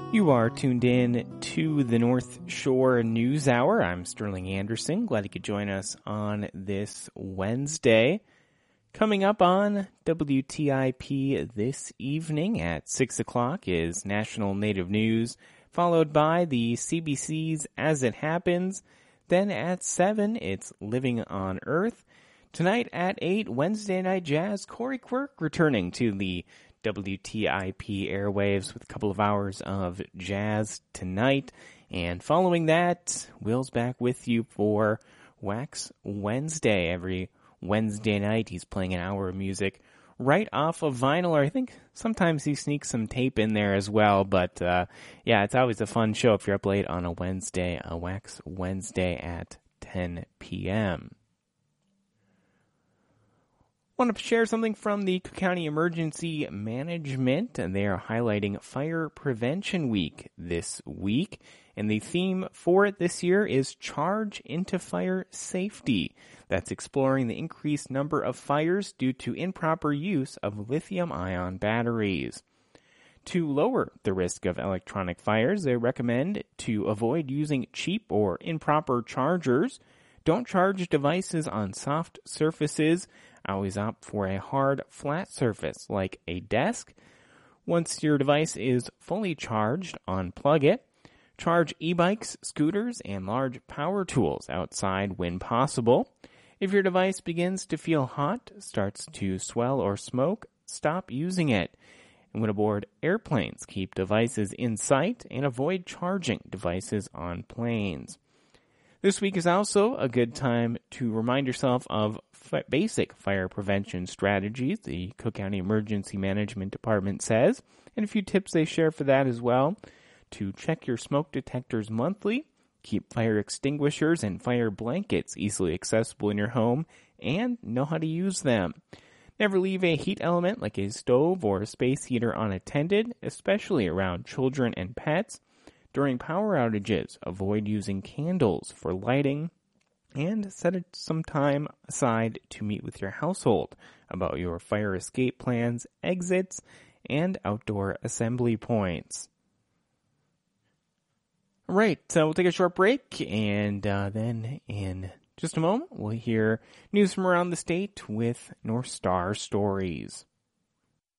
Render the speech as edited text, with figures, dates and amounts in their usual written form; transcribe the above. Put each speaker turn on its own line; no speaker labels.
You are tuned in to the North Shore News Hour. I'm Sterling Anderson. Glad you could join us on this Wednesday. Coming up on WTIP this evening at 6 o'clock is National Native News, followed by the CBC's As It Happens. Then at 7, it's Living on Earth. Tonight at 8, Wednesday Night Jazz, Corey Quirk returning to the WTIP airwaves with a couple of hours of jazz tonight. And following that, Will's back with you for Wax Wednesday. Every Wednesday night, he's playing an hour of music right off of vinyl, or I think sometimes he sneaks some tape in there as well. But yeah, it's always a fun show if you're up late on a Wednesday, a Wax Wednesday at 10 p.m. I want to share something from the Cook County Emergency Management, and they are highlighting Fire Prevention Week this week, and the theme for it this year is Charge into Fire Safety. That's exploring the increased number of fires due to improper use of lithium-ion batteries. To lower the risk of electronic fires, they recommend to avoid using cheap or improper chargers. Don't charge devices on soft surfaces. Always opt for a hard, flat surface like a desk. Once your device is fully charged, unplug it. Charge e-bikes, scooters, and large power tools outside when possible. If your device begins to feel hot, starts to swell or smoke, stop using it. And when aboard airplanes, keep devices in sight and avoid charging devices on planes. This week is also a good time to remind yourself of basic fire prevention strategies, the Cook County Emergency Management Department says, and a few tips they share for that as well. To check your smoke detectors monthly, keep fire extinguishers and fire blankets easily accessible in your home, and know how to use them. Never leave a heat element like a stove or a space heater unattended, especially around children and pets. During power outages, avoid using candles for lighting, and set some time aside to meet with your household about your fire escape plans, exits, and outdoor assembly points. All right, so we'll take a short break, and then in just a moment, we'll hear news from around the state with North Star Stories.